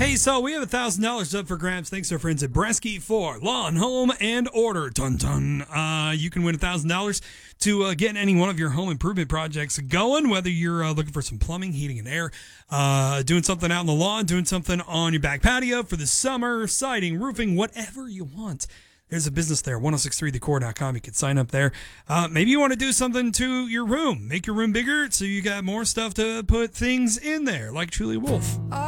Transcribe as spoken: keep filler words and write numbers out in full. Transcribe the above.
Hey, so we have one thousand dollars up for grabs thanks to our friends at Bresky for Lawn, Home, and Order. Dun dun. Uh, you can win one thousand dollars to uh, get any one of your home improvement projects going, whether you're uh, looking for some plumbing, heating, and air, uh, doing something out on the lawn, doing something on your back patio for the summer, siding, roofing, whatever you want. There's a business there, ten sixty-three the core dot com. You can sign up there. Uh, maybe you want to do something to your room. Make your room bigger so you got more stuff to put things in there, like Truly Wolf.